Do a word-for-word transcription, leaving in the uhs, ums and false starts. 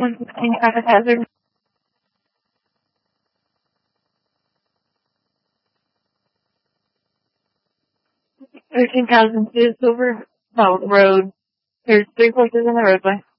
one sixteen traffic hazard. thirteen thousand two Silver Mountain Road. There's three horses in the roadway.